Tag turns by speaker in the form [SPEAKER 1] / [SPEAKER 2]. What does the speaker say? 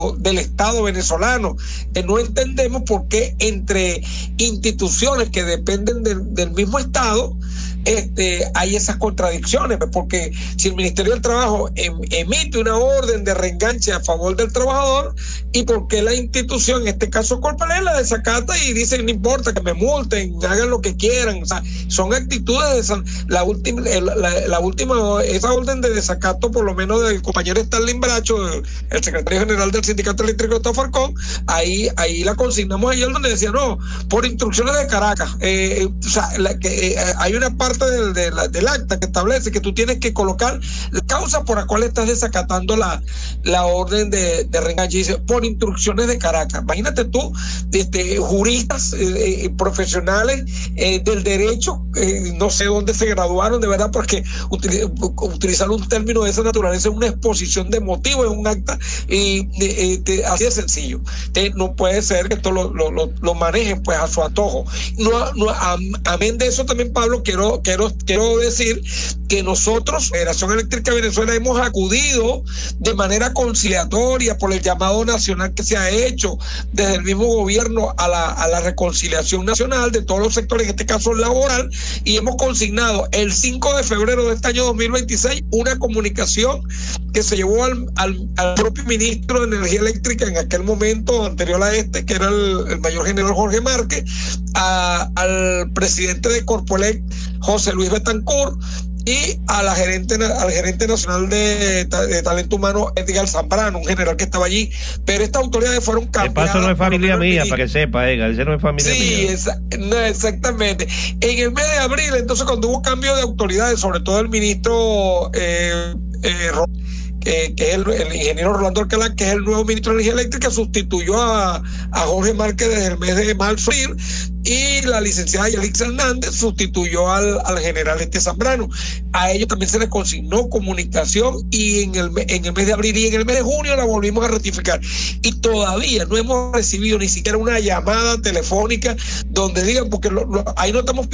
[SPEAKER 1] del Estado venezolano. No entendemos por qué entre instituciones que dependen del mismo Estado hay esas contradicciones, porque si el Ministerio del Trabajo emite una orden de reenganche a favor del trabajador, y por qué la institución, en este caso Corpoelec, la desacata y dice no importa que me multen, hagan lo que quieran. O sea, son actitudes de la última esa orden de desacato, por lo menos del compañero Stanley Bracho, el secretario general del Sindicato Eléctrico de Farcón. Ahí la consignamos ayer, donde decía no, por instrucciones de Caracas. O sea, hay una parte del acta que establece que tú tienes que colocar la causa por la cual estás desacatando la orden de reenganche. Dice por instrucciones de Caracas. Imagínate tú, juristas profesionales del derecho, no sé dónde se graduaron, de verdad, porque utilizar un término de esa naturaleza es una exposición de motivos, es un acta, y así de sencillo. No puede ser que esto lo manejen pues a su antojo. Amén de eso también, Pablo, quiero decir que nosotros, Federación Eléctrica de Venezuela, hemos acudido de manera conciliatoria por el llamado nacional que se ha hecho desde el mismo gobierno a la reconciliación nacional de todos los sectores, en este caso laboral, y hemos consignado el 5 de febrero de este año 2026 una comunicación que se llevó al propio ministro de Energía Eléctrica en aquel momento anterior a que era el mayor general Jorge Márquez, al presidente de Corpoelec, José Luis Betancourt, y al gerente nacional de talento humano, Edgar Zambrano, un general que estaba allí. Pero estas autoridades fueron cambiadas.
[SPEAKER 2] El paso no es familia mía, para que sepa, Edgar, ese no es familia mía.
[SPEAKER 1] Sí, no, exactamente. En el mes de abril, entonces, cuando hubo cambio de autoridades, sobre todo el ministro que es el ingeniero Rolando Alcalá, que es el nuevo ministro de Energía Eléctrica, sustituyó a Jorge Márquez desde el mes de marzo, y la licenciada Yalix Hernández sustituyó al general Zambrano. A ellos también se les consignó comunicación, y en el mes de abril y en el mes de junio la volvimos a ratificar, y todavía no hemos recibido ni siquiera una llamada telefónica donde digan, porque ahí no estamos